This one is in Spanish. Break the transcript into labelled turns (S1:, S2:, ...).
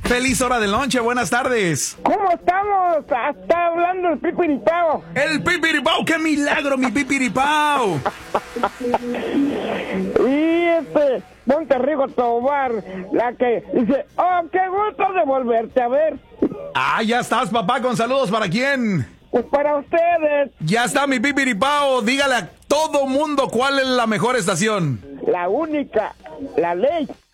S1: Feliz hora del lonche, buenas tardes.
S2: ¿Cómo estamos? Está hablando el Pipiripao.
S1: El Pipiripao, qué milagro, mi Pipiripao.
S2: Y Monterrigo Tobar, la que dice, oh, qué gusto de volverte a ver.
S1: Ah, ya estás, papá, con saludos, ¿para quién?
S2: Pues para ustedes.
S1: Ya está mi Pipiripao, dígale a todo mundo cuál es la mejor estación.
S2: La única, la ley.